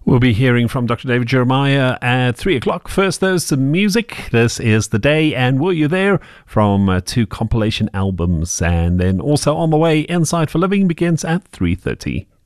We'll be hearing from Dr. David Jeremiah at 3 o'clock. First, there's some music. This is The Day and Were You There from two compilation albums. And then also on the way, Insight for Living begins at 3:30.